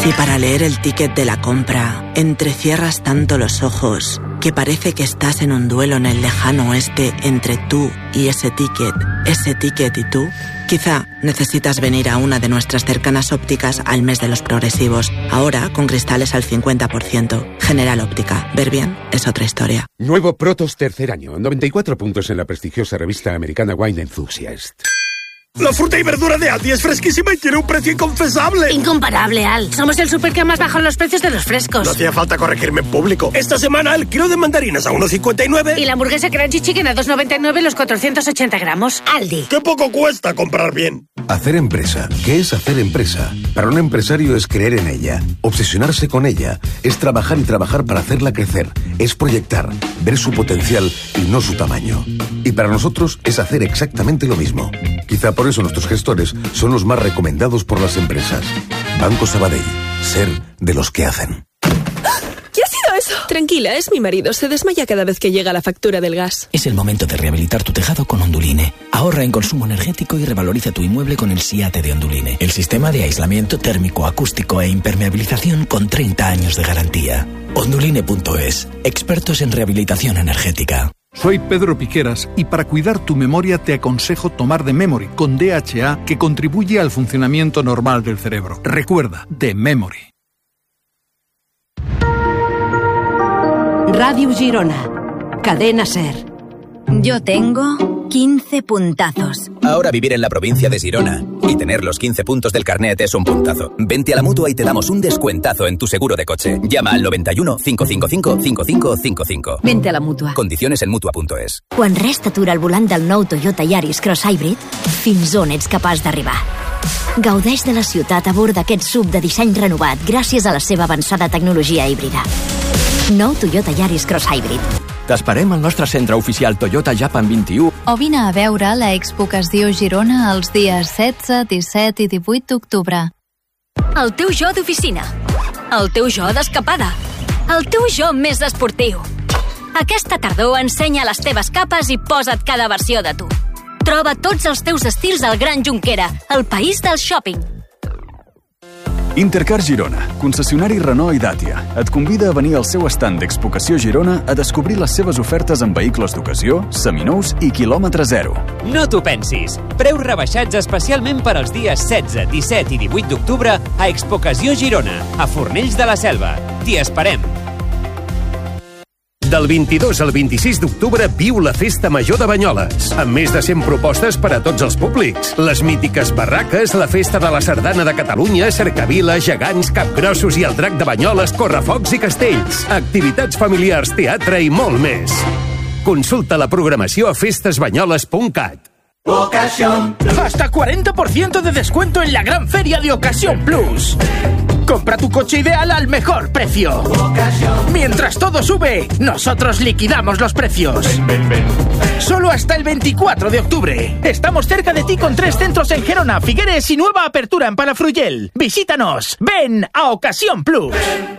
Si para leer el ticket de la compra entrecierras tanto los ojos que parece que estás en un duelo en el lejano oeste entre tú y ese ticket y tú, quizá necesitas venir a una de nuestras cercanas ópticas al mes de los progresivos. Ahora con cristales al 50%. General Óptica. Ver bien es otra historia. Nuevo Protos tercer año. 94 puntos en la prestigiosa revista americana Wine Enthusiast. La fruta y verdura de Aldi es fresquísima y tiene un precio inconfesable. Incomparable, Al. Somos el súper que más baja los precios de los frescos. No hacía falta corregirme en público. Esta semana el kilo de mandarinas a 1,59. Y la hamburguesa Crunchy Chicken a 2,99 los 480 gramos. Aldi. ¡Qué poco cuesta comprar bien! Hacer empresa. ¿Qué es hacer empresa? Para un empresario es creer en ella, obsesionarse con ella, es trabajar y trabajar para hacerla crecer, es proyectar, ver su potencial y no su tamaño. Y para nosotros es hacer exactamente lo mismo. Quizá por eso nuestros gestores son los más recomendados por las empresas. Banco Sabadell. Ser de los que hacen. ¿Qué ha sido eso? Tranquila, es mi marido. Se desmaya cada vez que llega la factura del gas. Es el momento de rehabilitar tu tejado con Onduline. Ahorra en consumo energético y revaloriza tu inmueble con el SIATE de Onduline. El sistema de aislamiento térmico, acústico e impermeabilización con 30 años de garantía. Onduline.es. Expertos en rehabilitación energética. Soy Pedro Piqueras y para cuidar tu memoria te aconsejo tomar The Memory con DHA que contribuye al funcionamiento normal del cerebro. Recuerda, The Memory. Radio Girona, Cadena SER. Yo tengo 15 puntazos. Ahora vivir en la provincia de Girona y tener los 15 puntos del carnet es un puntazo. Vente a la Mutua y te damos un descuentazo en tu seguro de coche. Llama al 91 555 5555. Vente a la Mutua. Condiciones en Mutua.es. Quan res t'atura al volant del nou Toyota Yaris Cross Hybrid, fins on ets capaç d'arribar? Gaudeix de la ciutat a bord d'aquest SUV de disseny renovat gràcies a la seva avançada tecnologia híbrida. Nou Toyota Yaris Cross Hybrid. T'esperem al nostre centre oficial Toyota Japan 21. O vine a veure la Expo que es diu Girona els dies 16, 17 i 18 d'octubre. El teu jo d'oficina. El teu jo d'escapada. El teu jo més esportiu. Aquesta tardor ensenya les teves capes i posa't cada versió de tu. Troba tots els teus estils al Gran Junquera, el país del shopping. Intercar Girona, concessionari Renault i Dacia, et convida a venir al seu estand d'Expocació Girona a descobrir les seves ofertes en vehicles d'ocasió, seminous i quilòmetre zero. No t'ho pensis! Preus rebaixats especialment per als dies 16, 17 i 18 d'octubre a Expocació Girona, a Fornells de la Selva. T'hi esperem! Del 22 al 26 d'octubre viu la Festa Major de Banyoles, amb més de 100 propostes per a tots els públics. Les mítiques barraques, la Festa de la Sardana de Catalunya, cercavila, gegants, capgrossos i el drac de Banyoles, correfocs i castells. Activitats familiars, teatre i molt més. Consulta la programació a festesbanyoles.cat. Ocasión. Hasta 40% de descuento en la gran feria de Ocasión Plus. Compra tu coche ideal al mejor precio. Mientras todo sube, nosotros liquidamos los precios. Ven. Solo hasta el 24 de octubre. Estamos cerca de ti con 3 centros en Gerona, Figueres y nueva apertura en Palafrugell. Visítanos. Ven a Ocasión Plus.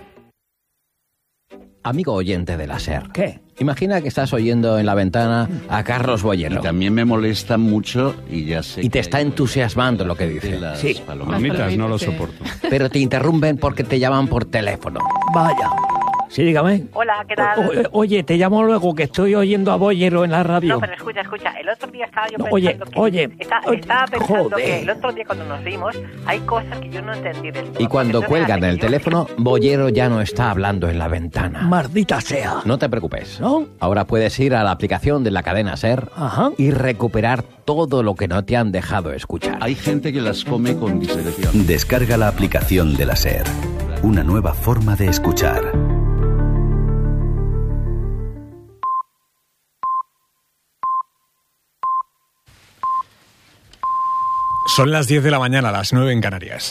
Amigo oyente de la SER. ¿Qué? Imagina que estás oyendo en la ventana a Carlos Boyero. Y también me molesta mucho y ya sé. Y te está entusiasmando lo que dice. Sí. Palomitas no lo soporto. Pero te interrumpen porque te llaman por teléfono. Vaya. Sí, dígame. Hola, ¿qué tal? Oye, te llamo luego que estoy oyendo a Boyero en la radio. No, pero escucha. El otro día estaba yo pensando estaba pensando que el otro día cuando nos vimos hay cosas que yo no entendí del todo. Y cuando cuelgan el teléfono, Boyero ya no está hablando en la ventana. Maldita sea. No te preocupes. ¿No? Ahora puedes ir a la aplicación de la cadena SER y recuperar todo lo que no te han dejado escuchar. Hay gente que las come con disección. Descarga la aplicación de la SER. Una nueva forma de escuchar. Son las 10 de la mañana, las 9 en Canarias.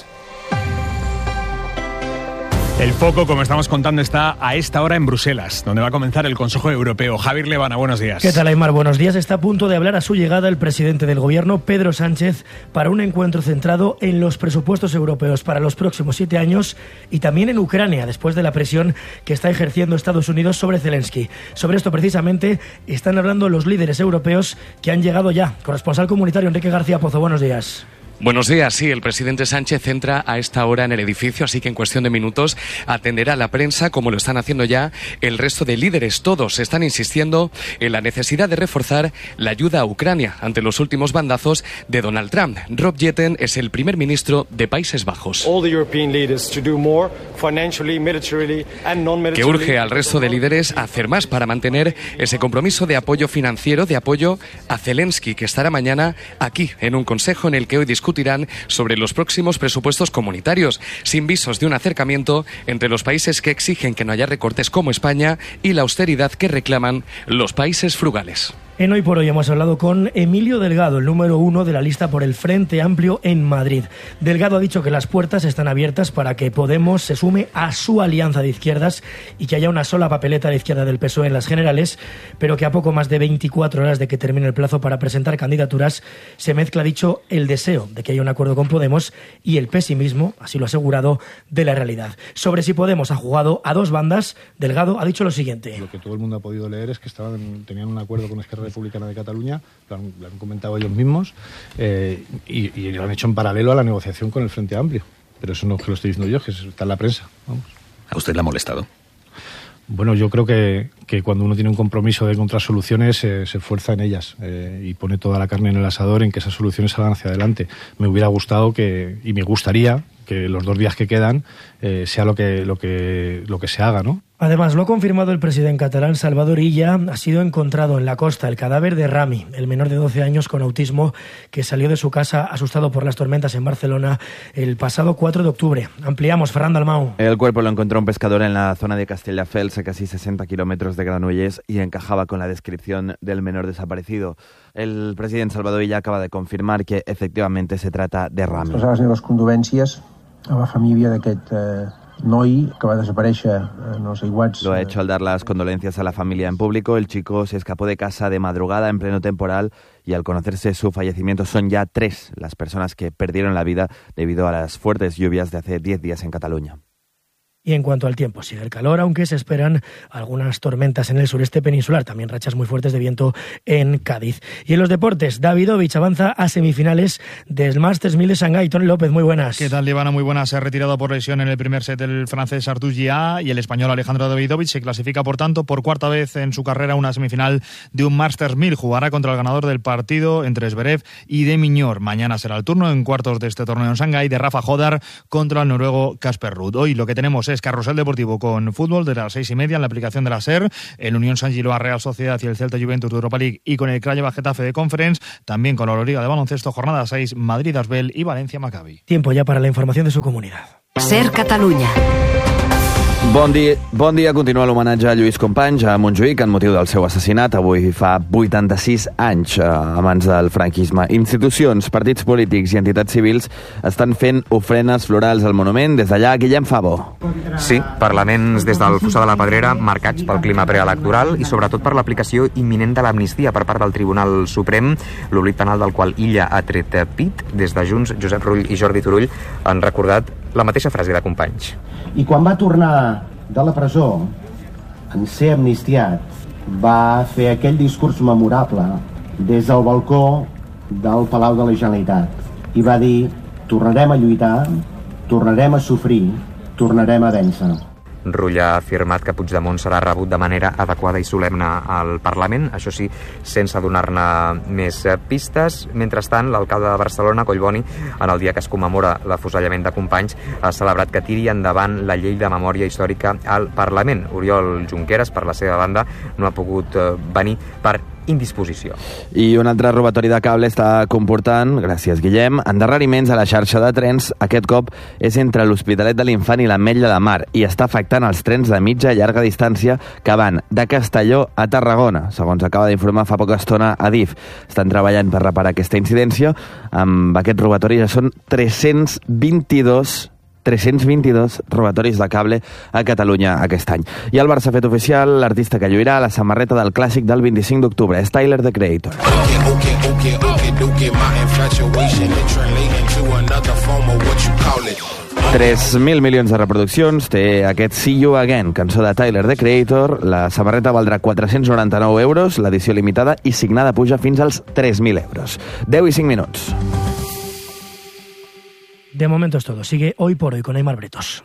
El foco, como estamos contando, está a esta hora en Bruselas, donde va a comenzar el Consejo Europeo. Javier Levana, buenos días. ¿Qué tal, Aymar? Buenos días. Está a punto de hablar a su llegada el presidente del Gobierno, Pedro Sánchez, para un encuentro centrado en los presupuestos europeos para los próximos 7 años y también en Ucrania, después de la presión que está ejerciendo Estados Unidos sobre Zelensky. Sobre esto, precisamente, están hablando los líderes europeos que han llegado ya. Corresponsal comunitario Enrique García Pozo, buenos días. Buenos días. Sí, el presidente Sánchez entra a esta hora en el edificio, así que en cuestión de minutos atenderá a la prensa, como lo están haciendo ya el resto de líderes. Todos están insistiendo en la necesidad de reforzar la ayuda a Ucrania ante los últimos bandazos de Donald Trump. Rob Jetten es el primer ministro de Países Bajos, que urge al resto de líderes a hacer más para mantener ese compromiso de apoyo financiero, de apoyo a Zelensky, que estará mañana aquí en un consejo en el que hoy discutirán sobre los próximos presupuestos comunitarios, sin visos de un acercamiento entre los países que exigen que no haya recortes como España y la austeridad que reclaman los países frugales. En Hoy por Hoy hemos hablado con Emilio Delgado, el número 1 de la lista por el Frente Amplio en Madrid. Delgado ha dicho que las puertas están abiertas para que Podemos se sume a su alianza de izquierdas y que haya una sola papeleta de izquierda del PSOE en las generales, pero que a poco más de 24 horas de que termine el plazo para presentar candidaturas se mezcla, dicho, el deseo de que haya un acuerdo con Podemos y el pesimismo, así lo ha asegurado, de la realidad. Sobre si Podemos ha jugado a dos bandas, Delgado ha dicho lo siguiente. Lo que todo el mundo ha podido leer es que tenían un acuerdo con Esquerra Republicana de Cataluña, lo han comentado ellos mismos, y lo han hecho en paralelo a la negociación con el Frente Amplio. Pero eso no es que lo estoy diciendo yo, que está en la prensa. Vamos. ¿A usted le ha molestado? Bueno, yo creo que cuando uno tiene un compromiso de encontrar soluciones, se esfuerza en ellas y pone toda la carne en el asador en que esas soluciones salgan hacia adelante. Me hubiera gustado y me gustaría que los 2 días que quedan sea lo que se haga, ¿no? Además, lo ha confirmado el presidente catalán Salvador Illa. Ha sido encontrado en la costa el cadáver de Rami, el menor de 12 años con autismo que salió de su casa asustado por las tormentas en Barcelona el pasado 4 de octubre. Ampliamos, Fernando Almau. El cuerpo lo encontró un pescador en la zona de Castelldefels, a casi 60 kilómetros de Granollers, y encajaba con la descripción del menor desaparecido. El presidente Salvador Illa acaba de confirmar que efectivamente se trata de Rami. Les meves condolències a la família d'aquest noi que va desaparèixer en els aiguats. Lo ha hecho al dar las condolencias a la familia en público. El chico se escapó de casa de madrugada en pleno temporal y al conocerse su fallecimiento son ya 3 las personas que perdieron la vida debido a las fuertes lluvias de hace 10 días en Cataluña. Y en cuanto al tiempo, sigue el calor, aunque se esperan algunas tormentas en el sureste peninsular, también rachas muy fuertes de viento en Cádiz. Y en los deportes, Davidovich avanza a semifinales del Masters 1000 de Shanghái. Tony López, muy buenas. ¿Qué tal, Ivana? Muy buenas. Se ha retirado por lesión en el primer set el francés Arthur Gia y el español Alejandro Davidovich se clasifica, por tanto, por cuarta vez en su carrera una semifinal de un Masters 1000. Jugará contra el ganador del partido entre Zverev y de Miñor. Mañana será el turno en cuartos de este torneo en Shanghái de Rafa Hodar contra el noruego Casper Ruud. Hoy lo que tenemos es carrusel deportivo con fútbol desde las 6:30 en la aplicación de la SER, el Unión San Giloa Real Sociedad y el Celta Juventus de Europa League, y con el Craiova Getafe de Conference, también con la Euroliga de baloncesto, jornada 6, Madrid Asbel y Valencia Maccabi. Tiempo ya para la información de su comunidad. SER Catalunya. Bon dia. Continua l'homenatge a Lluís Companys a Montjuïc en motiu del seu assassinat. Avui fa 86 anys a mans del franquisme. Institucions, partits polítics i entitats civils estan fent ofrenes florals al monument. Des d'allà, Guillem Favo. Sí, parlaments des del Fossar de la Pedrera marcats pel clima preelectoral i sobretot per l'aplicació imminent de l'amnistia per part del Tribunal Suprem, l'oblit penal del qual Illa ha tret pit. Des de Junts, Josep Rull i Jordi Turull han recordat la mateixa frase de Companys. I quan va tornar de la presó, en ser amnistiat, va fer aquell discurs memorable des del balcó del Palau de la Generalitat i va dir: tornarem a lluitar, tornarem a sofrir, tornarem a vèncer. Rull ha afirmat que Puigdemont serà rebut de manera adequada i solemne al Parlament, això sí, sense donar-ne més pistes. Mentrestant, l'alcalde de Barcelona, Collboni, en el dia que es commemora l'afusellament de Companys, ha celebrat que tiri endavant la llei de memòria històrica al Parlament. Oriol Junqueras, per la seva banda, no ha pogut venir per indisposició. I un altre robatori de cable està comportant, gràcies Guillem, endarreriments a la xarxa de trens. Aquest cop és entre l'Hospitalet de l'Infant i l'Ametlla de Mar i està afectant els trens de mitja i llarga distància que van de Castelló a Tarragona, segons acaba d'informar fa poca estona Adif. Estan treballant per reparar aquesta incidència. Amb aquest robatori ja són 322 robatoris de cable a Catalunya aquest any. I el Barça ha fet oficial l'artista que lluirà a la samarreta del clàssic del 25 d'octubre. És Tyler, The Creator. 3.000 milions de reproduccions té aquest See You Again, cançó de Tyler, The Creator. La samarreta valdrà 499 euros, l'edició limitada, i signada puja fins als 3.000 euros. 10 i 5 minuts. De momento es todo. Sigue Hoy por Hoy con Aimar Bretos.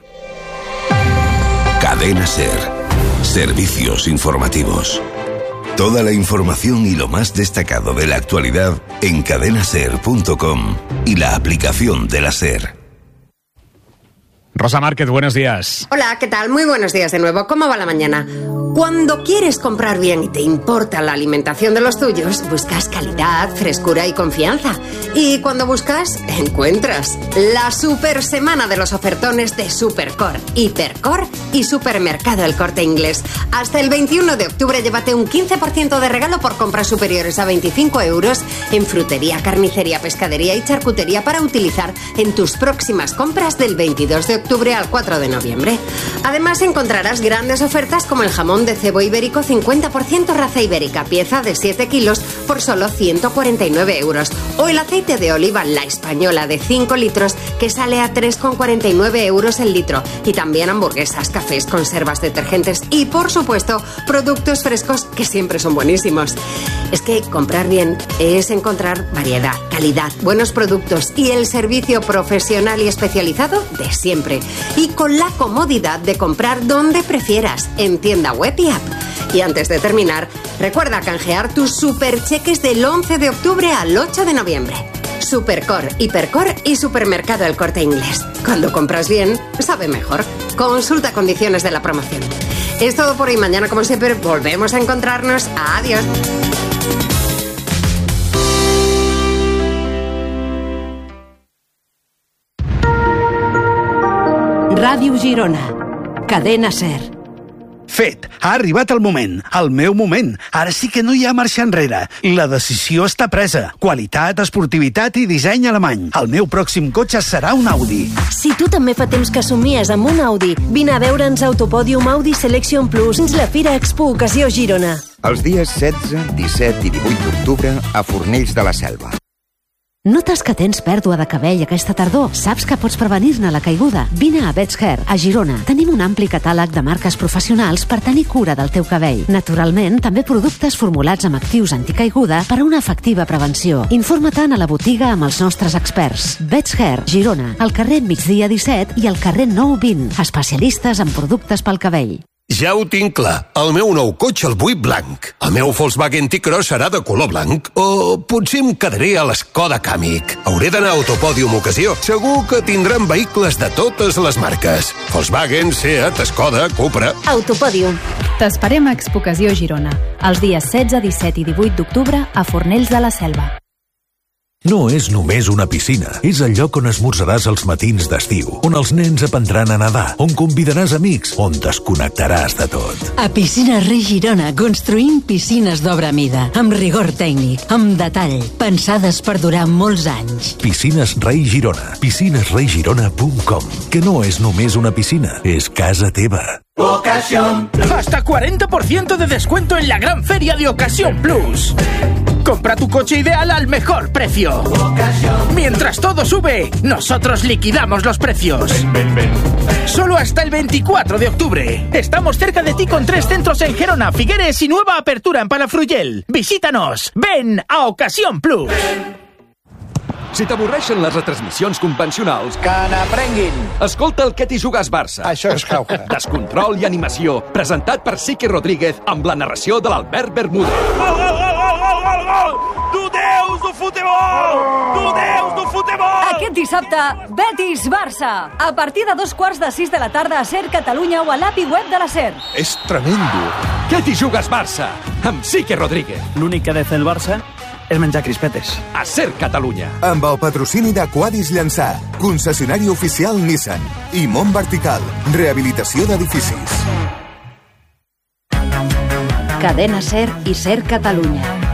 Cadena SER. Servicios informativos. Toda la información y lo más destacado de la actualidad en cadenaser.com y la aplicación de la SER. Rosa Márquez, buenos días. Hola, ¿qué tal? Muy buenos días de nuevo. ¿Cómo va la mañana? Cuando quieres comprar bien y te importa la alimentación de los tuyos, buscas calidad, frescura y confianza. Y cuando buscas, encuentras. La super semana de los ofertones de Supercor, Hipercor y Supermercado El Corte Inglés. Hasta el 21 de octubre llévate un 15% de regalo por compras superiores a 25 euros en frutería, carnicería, pescadería y charcutería para utilizar en tus próximas compras del 22 de octubre al 4 de noviembre. Además encontrarás grandes ofertas como el jamón de cebo ibérico 50% raza ibérica, pieza de 7 kilos por solo 149 euros. O el aceite de oliva La Española de 5 litros que sale a 3,49 euros el litro. Y también hamburguesas, cafés, conservas, detergentes y, por supuesto, productos frescos que siempre son buenísimos. Es que comprar bien es encontrar variedad, calidad, buenos productos y el servicio profesional y especializado de siempre. Y con la comodidad de comprar donde prefieras, en tienda web y app. Y antes de terminar, recuerda canjear tus supercheques del 11 de octubre al 8 de noviembre. Supercor, Hipercor y Supermercado El Corte Inglés. Cuando compras bien, sabe mejor. Consulta condiciones de la promoción. Es todo por hoy. Mañana, como siempre, volvemos a encontrarnos. Adiós. Ràdio Girona. Cadena SER. Fet, ha arribat el moment, el meu moment. Ara sí que no hi ha marxa enrere. La decisió està presa. Qualitat, esportivitat i disseny alemany. El meu pròxim cotxe serà un Audi. Si tu també fa temps que somies amb un Audi, vine a veure'ns Autopòdium Audi Selection Plus dins la Fira Expo Ocasió Girona. Els dies 16, 17 i 18 d'octubre a Fornells de la Selva. Notes que tens pèrdua de cabell aquesta tardor? Saps que pots prevenir-ne la caiguda? Vine a Bets Hair, a Girona. Tenim un ampli catàleg de marques professionals per tenir cura del teu cabell. Naturalment, també productes formulats amb actius anticaiguda per a una efectiva prevenció. Informa-te'n a la botiga amb els nostres experts. Bets Hair, Girona, al carrer Migdia 17 i al carrer 9-20. Especialistes en productes pel cabell. Ja ho tinc clar. El meu nou cotxe, el vull blanc. El meu Volkswagen T-Cross serà de color blanc. O potser em quedaré a l'Skoda Kamiq. Hauré d'anar a Autopòdium Ocasió. Segur que tindran vehicles de totes les marques. Volkswagen, Seat, Skoda, Cupra... Autopòdium. T'esperem a Expo Ocasió Girona. Els dies 16, 17 i 18 d'octubre a Fornells de la Selva. No és només una piscina, és el lloc on esmorzaràs els matins d'estiu, on els nens aprendran a nedar, on convidaràs amics, on desconnectaràs de tot. A Piscines Rei Girona construïm piscines d'obra mida, amb rigor tècnic, amb detall, pensades per durar molts anys. Piscines Rei Girona, piscinesreigirona.com, que no és només una piscina, és casa teva. Ocasión. Hasta 40% de descuento en la gran feria de Ocasión Plus. Compra tu coche ideal al mejor precio. Mientras todo sube, nosotros liquidamos los precios. Ven. Solo hasta el 24 de octubre. Estamos cerca de ti con 3 centros en Gerona, Figueres y nueva apertura en Palafrugell. Visítanos. Ven a Ocasión Plus. Si t'avorreixen les retransmissions convencionals... Que n'aprenguin! Escolta el Què t'hi jugues Barça. Això és Jauja. Descontrol i animació, presentat per Sique Rodríguez amb la narració de l'Albert Bermúdez. Gol! Tu Deus do futebol! Tu Deus do futebol! Aquest dissabte, Betis-Barça. A partir de 5:15 de la tarda a SER Catalunya o a l'API web de la SER. És tremendo. Què t'hi jugues Barça? Amb Sique Rodríguez. L'únic que ha de fer el Barça és menjar crispetes. A SER Catalunya. Amb el patrocini de Quadis Llançà, concessionari oficial Nissan i Mont Vertical, rehabilitació d'edificis. Cadena SER i SER Catalunya.